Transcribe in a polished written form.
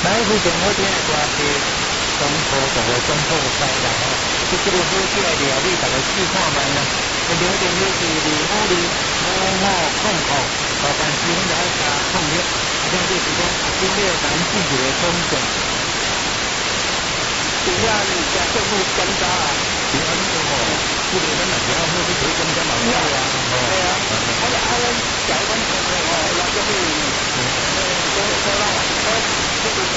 来，非常好听的歌是中坡就会中坡西啦吼，这个好听的料理，大家试看卖啦。留电话是255505，麻烦师傅来加控制，像就是讲今日咱自己的风险。对呀，你加政府检查啊，对啊，你吼，这个咱哪家伙去推检查嘛有啊？对啊，我哋啱啱解緊嘅吼，那就是，都啦，都。